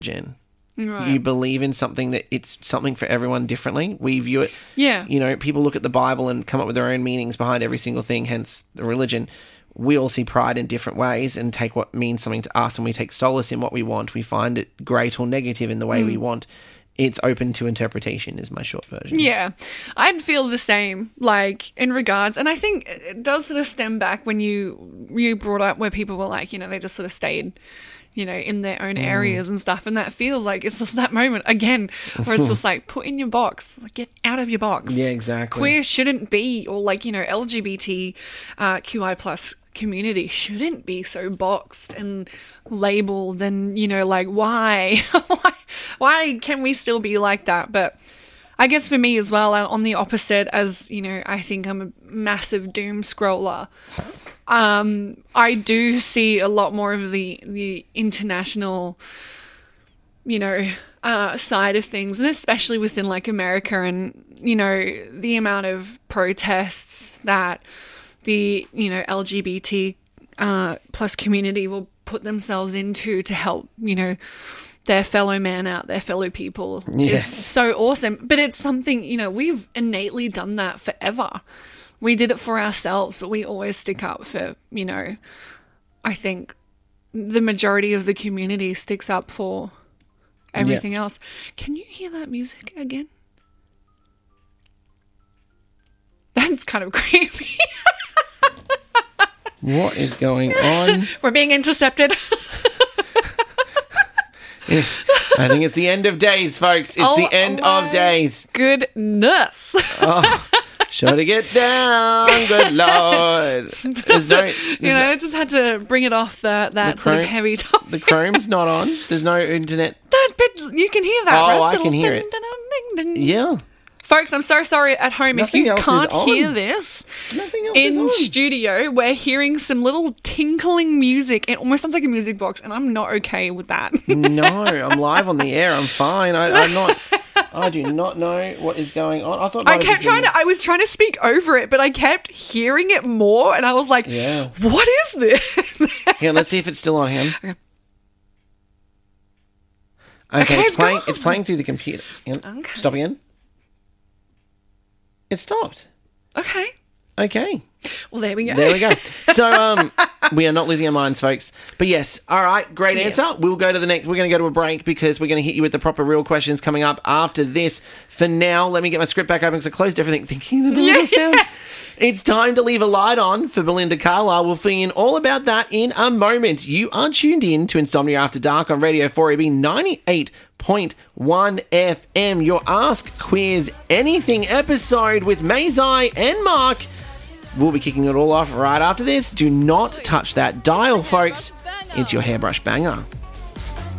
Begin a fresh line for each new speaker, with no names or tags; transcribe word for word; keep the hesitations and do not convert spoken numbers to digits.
religion.
Right.
You believe in something that it's something for everyone differently. We view it.
Yeah.
You know, people look at the Bible and come up with their own meanings behind every single thing, hence the religion. We all see pride in different ways and take what means something to us, and we take solace in what we want. We find it great or negative in the way mm. we want. It's open to interpretation is my short version.
Yeah. I'd feel the same, like, in regards, and I think it does sort of stem back when you you brought up where people were like, you know, they just sort of stayed, you know, in their own areas mm. and stuff, and that feels like it's just that moment, again, where it's just like, put in your box, like, get out of your box.
Yeah, exactly.
Queer shouldn't be, or like, you know, L G B T uh, Q I plus community shouldn't be so boxed and labeled, and, you know, like, why? why why can we still be like that? But I guess for me as well, on the opposite, as, you know, I think I'm a massive doom scroller, um, I do see a lot more of the the international, you know, uh, side of things, and especially within, like, America, and, you know, the amount of protests that the, you know, L G B T uh, plus community will put themselves into to help, you know, their fellow man out, their fellow people
yes.
is so awesome. But it's something, you know, we've innately done that forever. We did it for ourselves, but we always stick up for, you know, I think the majority of the community sticks up for everything yeah. else. Can you hear that music again? That's kind of creepy.
What is going on?
We're being intercepted.
I think it's the end of days, folks. It's
oh,
the end
my
of days.
Goodness.
Oh, shut it get down, good Lord. There's no, there's
you know,
no,
I just had to bring it off the, that
the
sort
Chrome,
of heavy topic.
The Chrome's not on. There's no internet.
That bit, you can hear that,
oh,
right?
Oh, I
Little
can hear
ding,
it.
Ding, ding, ding.
Yeah.
Folks, I'm so sorry at home
Nothing
if you
else
can't
is on.
hear this.
Nothing else
in
is on.
studio, we're hearing some little tinkling music. It almost sounds like a music box, and I'm not okay with that.
No, I'm live on the air. I'm fine. I, I'm not. I do not know what is going on. I thought
I kept trying to. I was trying to speak over it, but I kept hearing it more, and I was like,
yeah.
"What is this?"
Here, let's see if it's still on him.
Okay.
Okay,
Okay,
it's,
it's
playing.
gone.
It's playing through the computer.
Okay.
Stop again. It stopped.
Okay.
Okay.
Well, there we go.
There we go. So, um, we are not losing our minds, folks. But yes, all right, great
Yes.
answer. We'll go to the next. We're going to go to a break because we're going to hit you with the proper real questions coming up after this. For now, let me get my script back open because I closed everything thinking that it
Yeah.
was a sound. It's time to leave a light on for Belinda Carlisle. We'll fill you in all about that in a moment. You are tuned in to Insomnia After Dark on Radio four A B ninety-eight point one F M. Your Ask Quiz Anything episode with Mazai and Mark. We'll be kicking it all off right after this. Do not touch that dial, folks. It's your hairbrush banger.